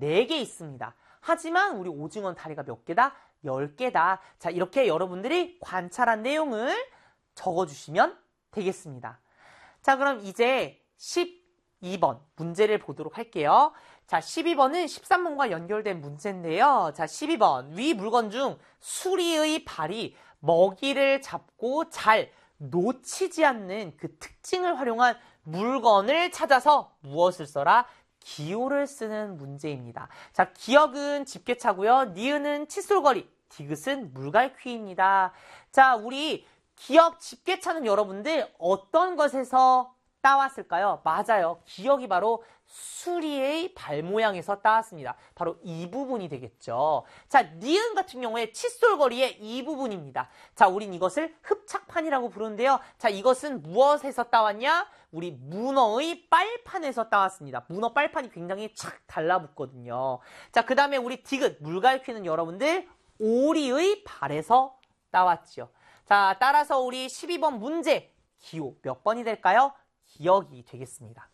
4개 있습니다. 하지만 우리 오징어는 다리가 몇 개다? 10개다. 자, 이렇게 여러분들이 관찰한 내용을 적어주시면 되겠습니다. 자, 그럼 이제 12번 문제를 보도록 할게요. 자, 12번은 13번과 연결된 문제인데요. 자, 12번. 위 물건 중 수리의 발이 먹이를 잡고 잘 놓치지 않는 그 특징을 활용한 물건을 찾아서 무엇을 써라? 기호를 쓰는 문제입니다. 자, 기역은 집게차고요. 니은은 칫솔거리, 디귿은 물갈퀴입니다. 자, 우리 기역 집게차는 여러분들 어떤 것에서 따왔을까요? 맞아요. 기역이 바로 수리의 발 모양에서 따왔습니다. 바로 이 부분이 되겠죠. 자, 니은 같은 경우에 칫솔거리의 이 부분입니다. 자, 우린 이것을 흡착판이라고 부르는데요. 자, 이것은 무엇에서 따왔냐? 우리 문어의 빨판에서 따왔습니다. 문어 빨판이 굉장히 착 달라붙거든요. 자, 그 다음에 우리 디귿, 물갈퀴는 여러분들 오리의 발에서 따왔죠. 자, 따라서 우리 12번 문제, 기호 몇 번이 될까요? 기역이 되겠습니다.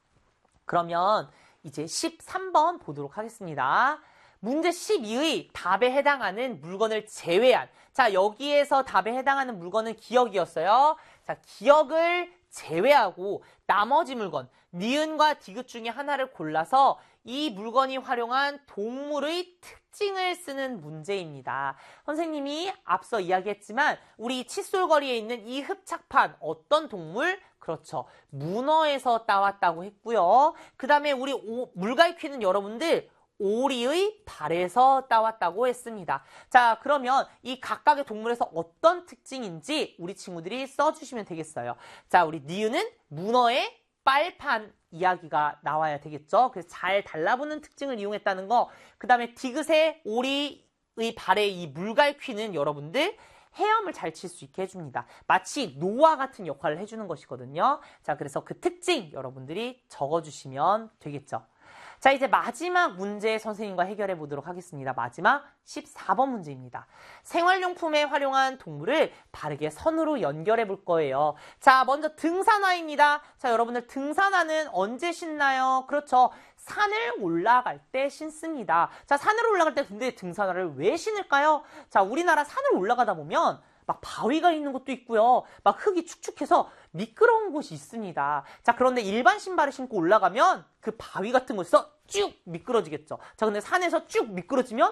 그러면 이제 13번 보도록 하겠습니다. 문제 12의 답에 해당하는 물건을 제외한, 자, 여기에서 답에 해당하는 물건은 기역이었어요. 자, 기역을 제외하고 나머지 물건, 니은과 디귿 중에 하나를 골라서 이 물건이 활용한 동물의 특징을 쓰는 문제입니다. 선생님이 앞서 이야기했지만 우리 칫솔거리에 있는 이 흡착판 어떤 동물? 그렇죠. 문어에서 따왔다고 했고요. 그 다음에 우리 물갈퀴는 여러분들 오리의 발에서 따왔다고 했습니다. 자, 그러면 이 각각의 동물에서 어떤 특징인지 우리 친구들이 써주시면 되겠어요. 자, 우리 니은은 문어의 빨판 이야기가 나와야 되겠죠. 그래서 잘 달라붙는 특징을 이용했다는 거. 그 다음에 디귿의 오리의 발의 이 물갈퀴는 여러분들 헤엄을 잘 칠 수 있게 해줍니다. 마치 노와 같은 역할을 해주는 것이거든요. 자, 그래서 그 특징 여러분들이 적어주시면 되겠죠. 자, 이제 마지막 문제 선생님과 해결해 보도록 하겠습니다. 마지막 14번 문제입니다. 생활용품에 활용한 동물을 바르게 선으로 연결해 볼 거예요. 자, 먼저 등산화입니다. 자, 여러분들 등산화는 언제 신나요? 그렇죠. 산을 올라갈 때 신습니다. 자, 산을 올라갈 때 근데 등산화를 왜 신을까요? 자, 우리나라 산을 올라가다 보면 막 바위가 있는 곳도 있고요. 막 흙이 축축해서 미끄러운 곳이 있습니다. 자, 그런데 일반 신발을 신고 올라가면 그 바위 같은 곳에서 쭉 미끄러지겠죠. 자, 근데 산에서 쭉 미끄러지면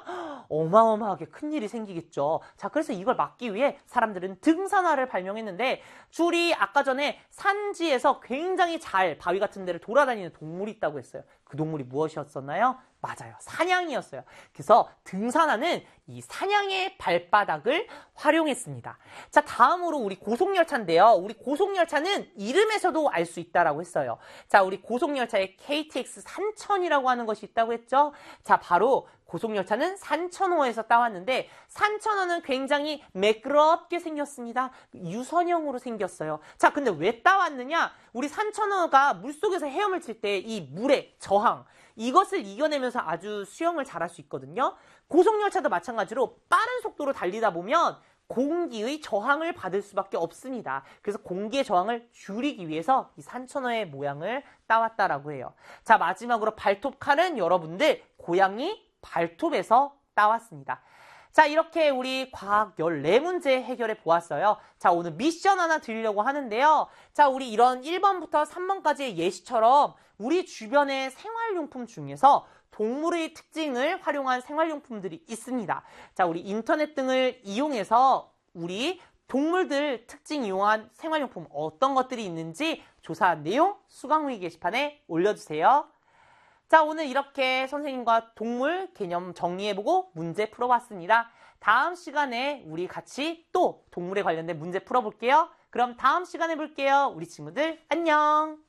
어마어마하게 큰일이 생기겠죠. 자, 그래서 이걸 막기 위해 사람들은 등산화를 발명했는데 줄이 아까 전에 산지에서 굉장히 잘 바위 같은 데를 돌아다니는 동물이 있다고 했어요. 그 동물이 무엇이었었나요? 맞아요. 사냥이었어요. 그래서 등산화는 이 사냥의 발바닥을 활용했습니다. 자, 다음으로 우리 고속열차인데요. 우리 고속열차는 이름에서도 알 수 있다라고 했어요. 자, 우리 고속열차에 KTX 산천이라고 하는 것이 있다고 했죠. 자, 바로 고속열차는 산천호에서 따왔는데 산천호는 굉장히 매끄럽게 생겼습니다. 유선형으로 생겼어요. 자, 근데 왜 따왔느냐? 우리 산천호가 물속에서 헤엄을 칠 때 이 물의 저항, 이것을 이겨내면서 아주 수영을 잘할 수 있거든요. 고속열차도 마찬가지로 빠른 속도로 달리다 보면 공기의 저항을 받을 수밖에 없습니다. 그래서 공기의 저항을 줄이기 위해서 이 산천어의 모양을 따왔다라고 해요. 자, 마지막으로 발톱칼은 여러분들 고양이 발톱에서 따왔습니다. 자, 이렇게 우리 과학 14문제 해결해 보았어요. 자, 오늘 미션 하나 드리려고 하는데요. 자, 우리 이런 1번부터 3번까지의 예시처럼 우리 주변의 생활용품 중에서 동물의 특징을 활용한 생활용품들이 있습니다. 자, 우리 인터넷 등을 이용해서 우리 동물들 특징 이용한 생활용품 어떤 것들이 있는지 조사한 내용 수강후기 게시판에 올려주세요. 자, 오늘 이렇게 선생님과 동물 개념 정리해보고 문제 풀어봤습니다. 다음 시간에 우리 같이 또 동물에 관련된 문제 풀어볼게요. 그럼 다음 시간에 볼게요. 우리 친구들 안녕!